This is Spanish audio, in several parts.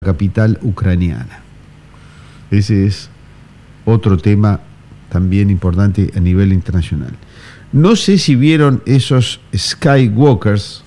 capital ucraniana. Ese es otro tema también importante a nivel internacional. No sé si vieron esos Skywalkers,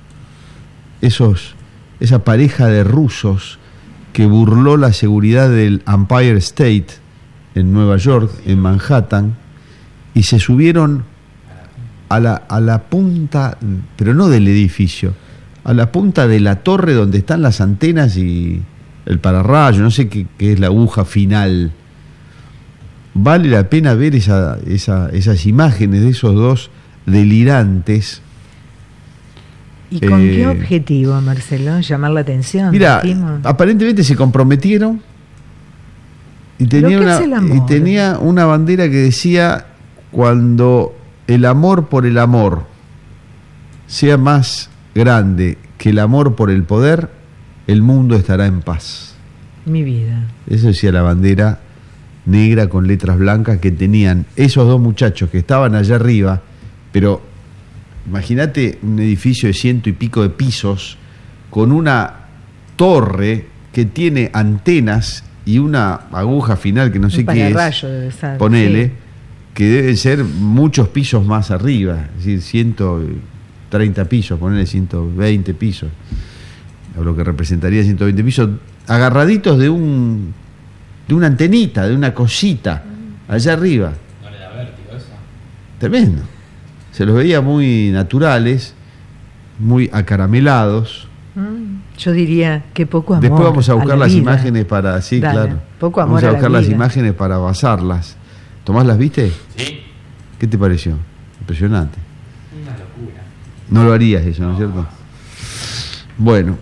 esa pareja de rusos que burló la seguridad del Empire State en Nueva York, en Manhattan, y se subieron a la punta, pero no del edificio, a la punta de la torre donde están las antenas y el pararrayo, no sé qué es la aguja final. Vale la pena ver esas imágenes de esos dos delirantes. ¿Y con qué objetivo, Marcelo? ¿Llamar la atención? Mira, aparentemente se comprometieron y tenía una bandera que decía: cuando el amor por el amor sea más grande que el amor por el poder, el mundo estará en paz. Mi vida. Eso decía la bandera negra con letras blancas que tenían esos dos muchachos que estaban allá arriba, pero imagínate un edificio de 100 y pico de pisos con una torre que tiene antenas y una aguja final que no sé qué es, ponele, sí, que deben ser muchos pisos más arriba, es decir, 130 pisos, ponele 120 pisos, o lo que representaría 120 pisos, agarraditos de una antenita, de una cosita, allá arriba. ¿No le da vértigo eso? Tremendo. Se los veía muy naturales, muy acaramelados. Yo diría que poco amor. Después vamos a buscar las imágenes para... Sí, dale, claro. Poco amor. Vamos a buscar las imágenes para basarlas. ¿Tomás las viste? Sí. ¿Qué te pareció? Impresionante. Una locura. No lo harías eso, ¿no es cierto? Bueno,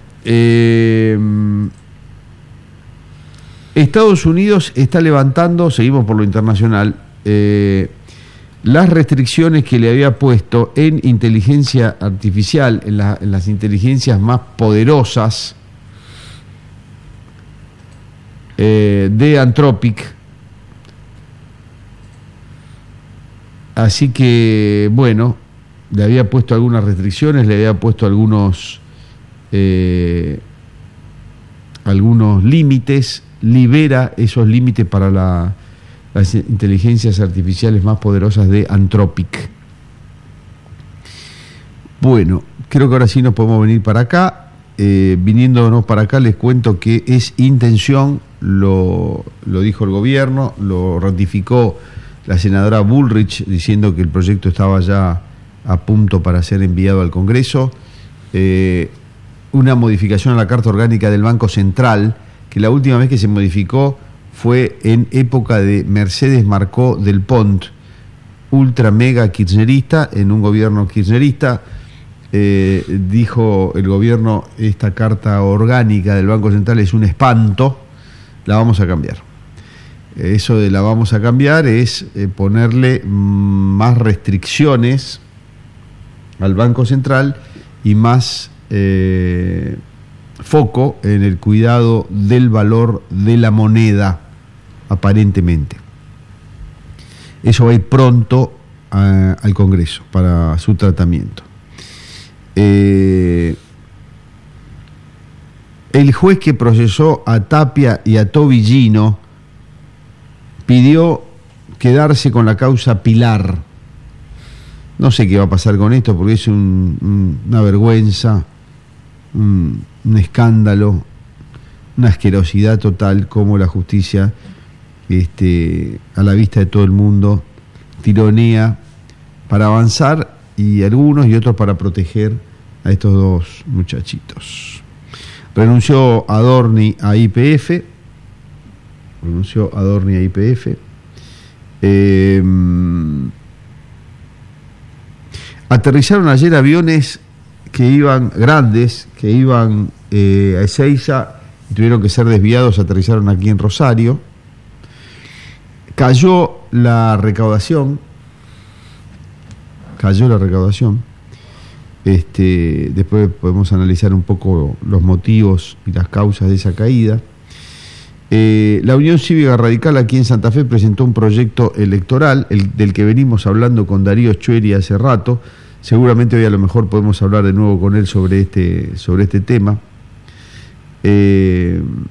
Estados Unidos está levantando, seguimos por lo internacional, las restricciones que le había puesto en inteligencia artificial, en las inteligencias más poderosas de Anthropic. Así que, bueno, le había puesto algunas restricciones, le había puesto algunos límites, libera esos límites para las inteligencias artificiales más poderosas de Anthropic. Bueno, creo que ahora sí nos podemos venir para acá. Viniéndonos para acá, les cuento que es intención, lo dijo el gobierno, lo ratificó la senadora Bullrich, diciendo que el proyecto estaba ya a punto para ser enviado al Congreso. Una modificación a la Carta Orgánica del Banco Central, que la última vez que se modificó fue en época de Mercedes Marcó del Pont, ultra mega kirchnerista, en un gobierno kirchnerista. Dijo el gobierno: esta Carta Orgánica del Banco Central es un espanto, la vamos a cambiar. Eso de la vamos a cambiar es ponerle más restricciones al Banco Central y más foco en el cuidado del valor de la moneda, aparentemente. Eso va a ir pronto al Congreso para su tratamiento. El juez que procesó a Tapia y a Tobillino pidió quedarse con la causa Pilar. No sé qué va a pasar con esto, porque es una vergüenza, un escándalo, una asquerosidad total, como la justicia, a la vista de todo el mundo, tironea para avanzar, y algunos y otros para proteger a estos dos muchachitos. Renunció Adorni a YPF. Aterrizaron ayer aviones grandes, que iban a Ezeiza, y tuvieron que ser desviados, aterrizaron aquí en Rosario. Cayó la recaudación. Después podemos analizar un poco los motivos y las causas de esa caída. La Unión Cívica Radical aquí en Santa Fe presentó un proyecto electoral, del que venimos hablando con Darío Chueri hace rato. Seguramente hoy a lo mejor podemos hablar de nuevo con él sobre este tema.